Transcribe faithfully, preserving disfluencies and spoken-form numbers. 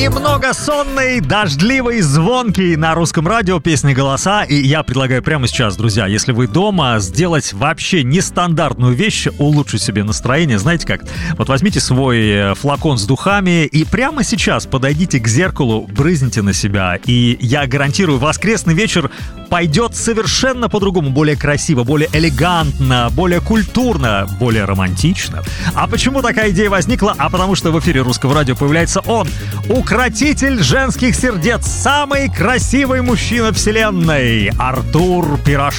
Немного сонный, дождливый, звонкий на русском радио песни «Голоса». И я предлагаю прямо сейчас, друзья, если вы дома, сделать вообще нестандартную вещь, улучшить себе настроение. Знаете как? Вот возьмите свой флакон с духами и прямо сейчас подойдите к зеркалу, брызните на себя. И я гарантирую, воскресный вечер пойдет совершенно по-другому, более красиво, более элегантно, более культурно, более романтично. А почему такая идея возникла? А потому что в эфире русского радио появляется он, укротитель женских сердец, самый красивый мужчина вселенной, Артур Пирожков.